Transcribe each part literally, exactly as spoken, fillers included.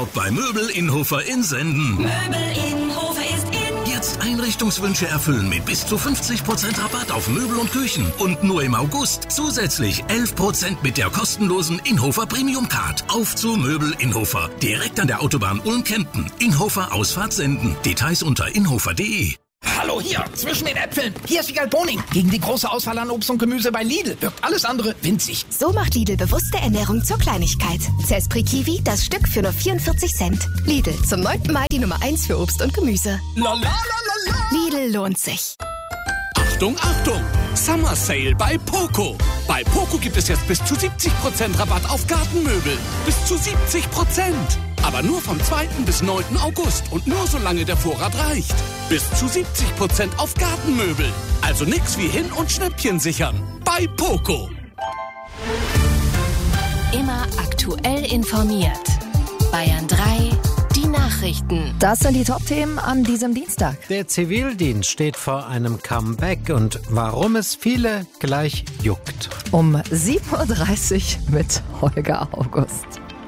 überhaupt bei Möbel Inhofer in Senden. Möbel Inhofer ist in. Jetzt Einrichtungswünsche erfüllen mit bis zu fünfzig Prozent Rabatt auf Möbel und Küchen. Und nur im August zusätzlich elf Prozent mit der kostenlosen Inhofer Premium Card. Auf zu Möbel Inhofer. Direkt an der Autobahn Ulm-Kempten. Inhofer Ausfahrt Senden. Details unter inhofer punkt de. Hallo hier, zwischen den Äpfeln. Hier ist Wiegald Boning. Gegen die große Auswahl an Obst und Gemüse bei Lidl wirkt alles andere winzig. So macht Lidl bewusste Ernährung zur Kleinigkeit. Zespri Kiwi, das Stück für nur vierundvierzig Cent. Lidl, zum neunten Mal die Nummer eins für Obst und Gemüse. La, la, la, la, la. Lidl lohnt sich. Achtung, Achtung! Summer Sale bei Poco. Bei Poco gibt es jetzt bis zu siebzig Prozent Rabatt auf Gartenmöbel. Bis zu siebzig Prozent. Aber nur vom zweiten bis neunten August und nur solange der Vorrat reicht. Bis zu siebzig Prozent auf Gartenmöbel. Also nix wie hin und Schnäppchen sichern. Bei Poco. Immer aktuell informiert. Bayern drei, die Nachrichten. Das sind die Top-Themen an diesem Dienstag. Der Zivildienst steht vor einem Comeback und warum es viele gleich juckt. Um sieben Uhr dreißig mit Holger August.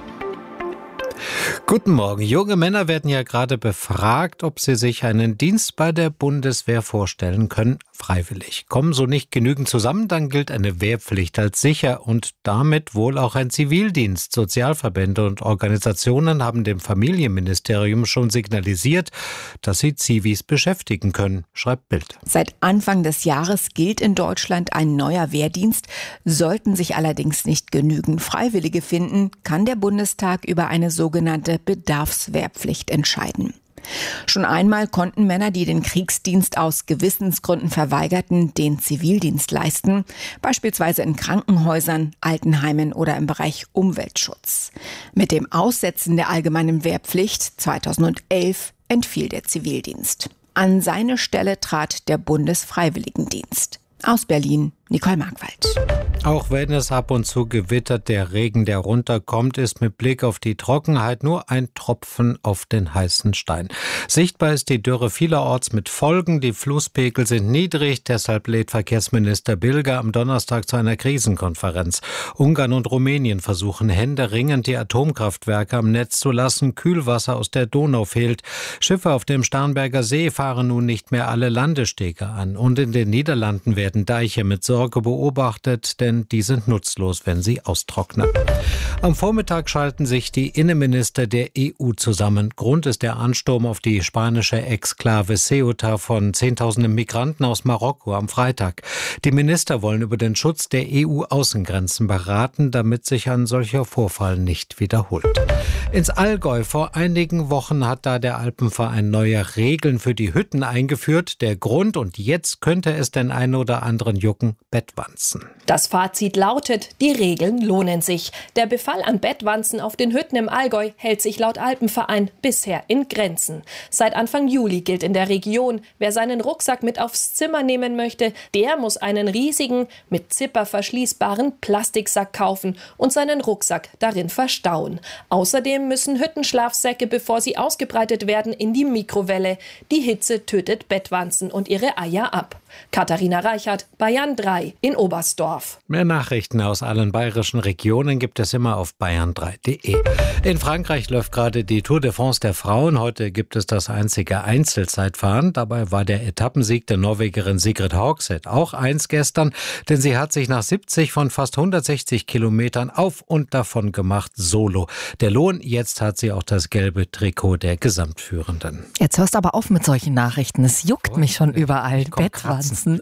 Guten Morgen. Junge Männer werden ja gerade befragt, ob sie sich einen Dienst bei der Bundeswehr vorstellen können, freiwillig. Kommen so nicht genügend zusammen, dann gilt eine Wehrpflicht als sicher und damit wohl auch ein Zivildienst. Sozialverbände und Organisationen haben dem Familienministerium schon signalisiert, dass sie Zivis beschäftigen können, schreibt Bild. Seit Anfang des Jahres gilt in Deutschland ein neuer Wehrdienst. Sollten sich allerdings nicht genügend Freiwillige finden, kann der Bundestag über eine sogenannte Bedarfswehrpflicht entscheiden. Schon einmal konnten Männer, die den Kriegsdienst aus Gewissensgründen verweigerten, den Zivildienst leisten, beispielsweise in Krankenhäusern, Altenheimen oder im Bereich Umweltschutz. Mit dem Aussetzen der allgemeinen Wehrpflicht zweitausendelf entfiel der Zivildienst. An seine Stelle trat der Bundesfreiwilligendienst. Aus Berlin, Nicole Markwald. Auch wenn es ab und zu gewittert, der Regen, der runterkommt, ist mit Blick auf die Trockenheit nur ein Tropfen auf den heißen Stein. Sichtbar ist die Dürre vielerorts mit Folgen. Die Flusspegel sind niedrig, deshalb lädt Verkehrsminister Bilger am Donnerstag zu einer Krisenkonferenz. Ungarn und Rumänien versuchen händeringend, die Atomkraftwerke am Netz zu lassen. Kühlwasser aus der Donau fehlt. Schiffe auf dem Starnberger See fahren nun nicht mehr alle Landestege an. Und in den Niederlanden werden Deiche mit Sorge beobachtet, denn die sind nutzlos, wenn sie austrocknen. Am Vormittag schalten sich die Innenminister der E U zusammen. Grund ist der Ansturm auf die spanische Exklave Ceuta von Zehntausenden Migranten aus Marokko am Freitag. Die Minister wollen über den Schutz der E U-Außengrenzen beraten, damit sich ein solcher Vorfall nicht wiederholt. Ins Allgäu vor einigen Wochen hat da der Alpenverein neue Regeln für die Hütten eingeführt. Der Grund, und jetzt könnte es den einen oder anderen jucken, Bettwanzen. Das Fazit lautet, die Regeln lohnen sich. Der Befall an Bettwanzen auf den Hütten im Allgäu hält sich laut Alpenverein bisher in Grenzen. Seit Anfang Juli gilt in der Region, wer seinen Rucksack mit aufs Zimmer nehmen möchte, der muss einen riesigen, mit Zipper verschließbaren Plastiksack kaufen und seinen Rucksack darin verstauen. Außerdem müssen Hüttenschlafsäcke, bevor sie ausgebreitet werden, in die Mikrowelle. Die Hitze tötet Bettwanzen und ihre Eier ab. Katharina Reichert, Bayern drei in Oberstdorf. Mehr Nachrichten aus allen bayerischen Regionen gibt es immer auf bayern drei punkt de. In Frankreich läuft gerade die Tour de France der Frauen. Heute gibt es das einzige Einzelzeitfahren. Dabei war der Etappensieg der Norwegerin Sigrid Haugseth auch eins gestern, denn sie hat sich nach siebzig von fast hundertsechzig Kilometern auf und davon gemacht, solo. Der Lohn, jetzt hat sie auch das gelbe Trikot der Gesamtführenden. Jetzt hörst du aber auf mit solchen Nachrichten. Es juckt oh, mich schon überall. Bettwanzen.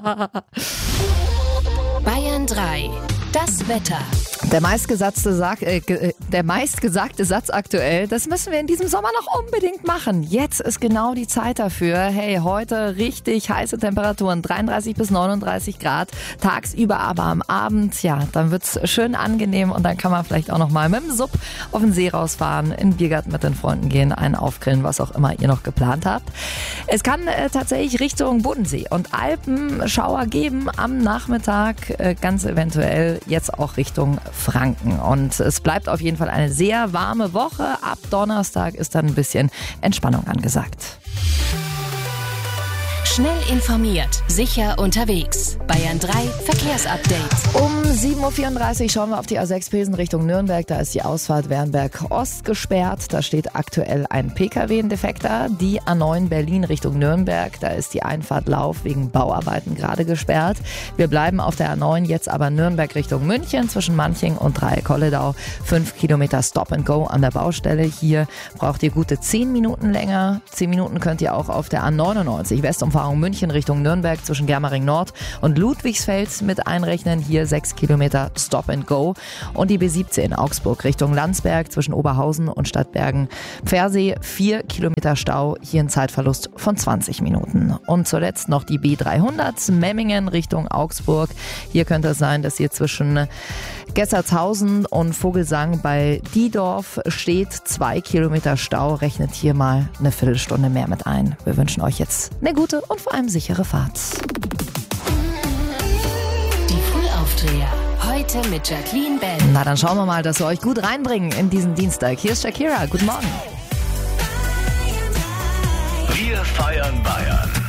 Bayern drei. Das Wetter. Der meistgesagte, Sag, äh, der meistgesagte Satz aktuell, das müssen wir in diesem Sommer noch unbedingt machen. Jetzt ist genau die Zeit dafür. Hey, heute richtig heiße Temperaturen, dreiunddreißig bis neununddreißig Grad. Tagsüber aber am Abend, ja, dann wird's schön angenehm und dann kann man vielleicht auch noch mal mit dem Sub auf den See rausfahren, in den Biergarten mit den Freunden gehen, einen aufgrillen, was auch immer ihr noch geplant habt. Es kann äh, tatsächlich Richtung Bodensee und Alpenschauer geben am Nachmittag, äh, ganz eventuell jetzt auch Richtung Franken. Und es bleibt auf jeden Fall eine sehr warme Woche. Ab Donnerstag ist dann ein bisschen Entspannung angesagt. Schnell informiert, sicher unterwegs. Bayern drei Verkehrsupdate. Um sieben Uhr vierunddreißig schauen wir auf die A sechs Pesen Richtung Nürnberg. Da ist die Ausfahrt Wernberg Ost gesperrt. Da steht aktuell ein P K W in Defekter. Die A neun Berlin Richtung Nürnberg. Da ist die Einfahrt Lauf wegen Bauarbeiten gerade gesperrt. Wir bleiben auf der A neun, jetzt aber Nürnberg Richtung München zwischen Manching und Dreieck-Holledau. Fünf Kilometer Stop and Go an der Baustelle. Hier braucht ihr gute zehn Minuten länger. Zehn Minuten könnt ihr auch auf der A neunundneunzig Westumfahrung München Richtung Nürnberg zwischen Germering Nord und Ludwigsfeld mit einrechnen. Hier sechs Kilometer Stop and Go. Und die B siebzehn Augsburg Richtung Landsberg zwischen Oberhausen und Stadtbergen Pfersee. vier Kilometer Stau. Hier ein Zeitverlust von zwanzig Minuten. Und zuletzt noch die B dreihundert Memmingen Richtung Augsburg. Hier könnte es sein, dass ihr zwischen Gessertshausen und Vogelsang bei Diedorf steht. Zwei Kilometer Stau. Rechnet hier mal eine Viertelstunde mehr mit ein. Wir wünschen euch jetzt eine gute und vor allem sichere Fahrt. Die Frühaufdreher. Heute mit Jacqueline Bell. Na, dann schauen wir mal, dass wir euch gut reinbringen in diesen Dienstag. Hier ist Shakira. Guten Morgen. Wir feiern Bayern.